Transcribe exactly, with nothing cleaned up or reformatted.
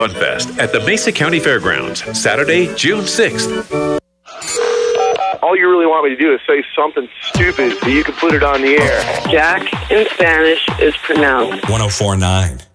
Funfest at the Mesa County Fairgrounds, Saturday, June sixth. All you really want me to do is say something stupid so you can put it on the air. Jack in Spanish is pronounced one oh four point nine.